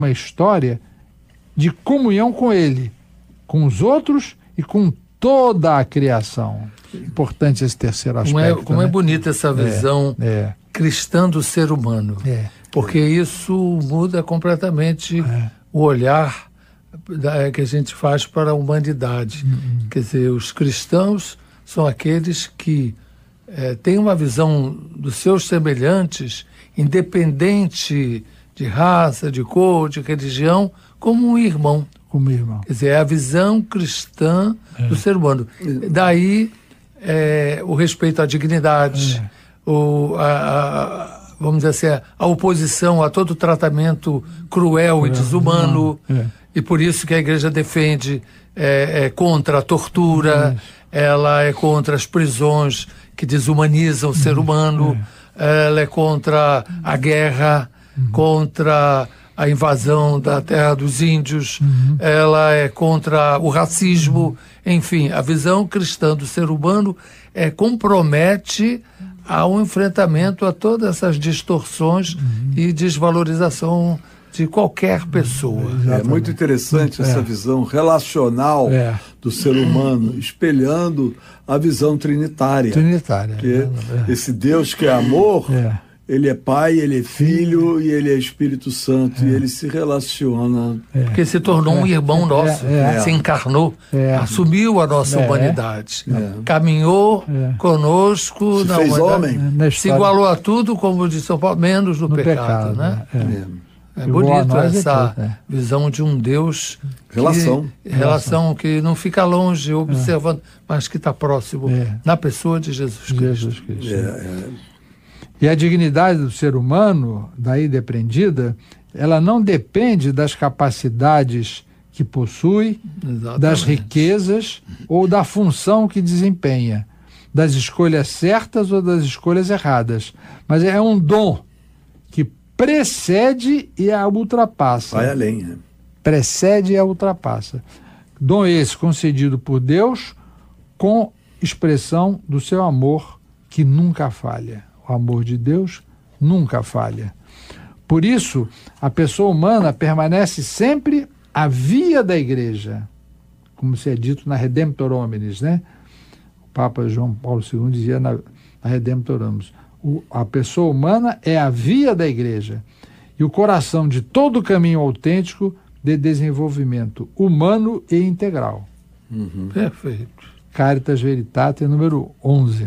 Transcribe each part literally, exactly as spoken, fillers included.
uma história de comunhão com ele, com os outros e com toda a criação. Importante esse terceiro aspecto. Como é, como né? é bonita essa visão é, é. cristã do ser humano. É. Porque isso muda completamente é. o olhar da, que a gente faz para a humanidade. Uhum. Quer dizer, os cristãos são aqueles que é, têm uma visão dos seus semelhantes, independente de raça, de cor, de religião, como um irmão. Como irmão. Quer dizer, é a visão cristã é. do ser humano. Daí é, o respeito à dignidade, é. o, a, a, vamos dizer assim, a oposição a todo tratamento cruel é. e desumano. É. E por isso que a igreja defende é, é, contra a tortura, é. ela é contra as prisões que desumanizam o ser humano, é. ela é contra a guerra, uhum. contra a invasão da terra dos índios, uhum. ela é contra o racismo, uhum. enfim, a visão cristã do ser humano é, compromete ao enfrentamento a todas essas distorções uhum. e desvalorização de qualquer pessoa. É muito interessante é. essa visão relacional é. do ser humano, espelhando a visão trinitária. Trinitária. Que é. esse Deus que é amor... É. Ele é Pai, Ele é Filho e Ele é Espírito Santo. É. E Ele se relaciona... É. Porque se tornou um irmão nosso. É. É. Se encarnou, é. assumiu a nossa é. humanidade. É. Caminhou é. conosco. Se na fez humanidade, homem. Se igualou a tudo, como disse São Paulo, menos no, no pecado. pecado né? É, é. é bonito essa é. visão de um Deus... Relação. Que, relação que não fica longe, observando, é. mas que está próximo é. na pessoa de Jesus Cristo. Jesus Cristo. É, é. E a dignidade do ser humano, daí depreendida, ela não depende das capacidades que possui, Exatamente. das riquezas ou da função que desempenha, das escolhas certas ou das escolhas erradas. Mas é um dom que precede e a ultrapassa. Vai além, né? Precede e a ultrapassa. Dom esse concedido por Deus com expressão do seu amor que nunca falha. O amor de Deus nunca falha. Por isso, a pessoa humana permanece sempre à via da igreja, como se é dito na Redemptor Hominis, né? O Papa João Paulo segundo dizia na, na Redemptor Hominis. O, a pessoa humana é a via da igreja e o coração de todo o caminho autêntico de desenvolvimento humano e integral. Uhum. Perfeito. Caritas Veritate, número onze.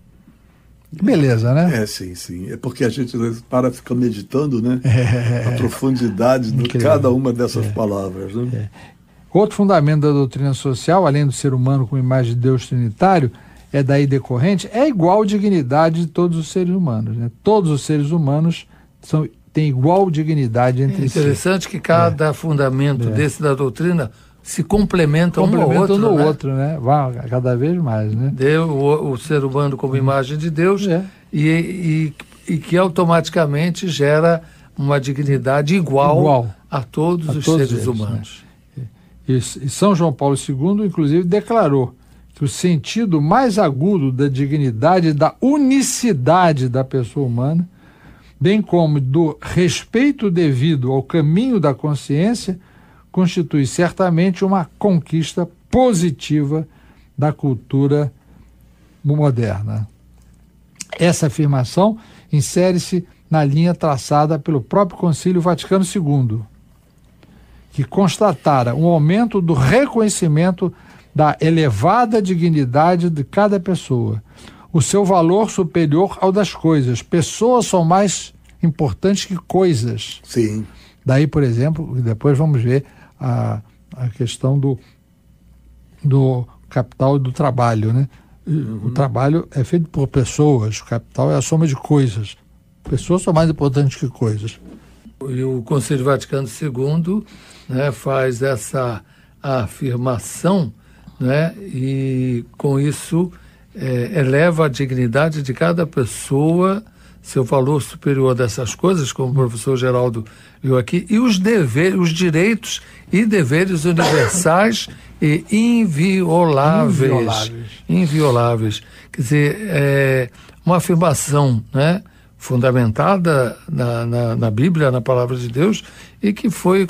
Beleza, né? É, sim, sim. É porque a gente para ficar meditando, né? É, a profundidade de cada uma dessas é, palavras, né? É. Outro fundamento da doutrina social, além do ser humano com imagem de Deus trinitário, é daí decorrente, é igual dignidade de todos os seres humanos, né? Todos os seres humanos são, têm igual dignidade entre si. É interessante si. que cada é. fundamento é. desse da doutrina se complementam um ao outro, no né? outro, né? Vai cada vez mais, né? Deus, o, o ser humano como imagem de Deus é. e, e, e que automaticamente gera uma dignidade igual, igual. a todos a os todos seres eles, humanos. Né? E, e São João Paulo segundo, inclusive, declarou que o sentido mais agudo da dignidade e da unicidade da pessoa humana, bem como do respeito devido ao caminho da consciência, constitui certamente uma conquista positiva da cultura moderna. Essa afirmação insere-se na linha traçada pelo próprio Concílio Vaticano segundo, que constatara um aumento do reconhecimento da elevada dignidade de cada pessoa, o seu valor superior ao das coisas. Pessoas são mais importantes que coisas. Sim. Daí, por exemplo, depois vamos ver A, a questão do, do capital e do trabalho, né? Uhum. O trabalho é feito por pessoas, o capital é a soma de coisas. Pessoas são mais importantes que coisas. E o Concílio Vaticano segundo, né, faz essa afirmação, né, e com isso é, eleva a dignidade de cada pessoa, seu valor superior dessas coisas, como o professor Geraldo viu aqui, e os deveres, os direitos e deveres universais e invioláveis. Invioláveis. Invioláveis. Quer dizer, é uma afirmação, né, fundamentada na, na, na Bíblia, na Palavra de Deus, e que foi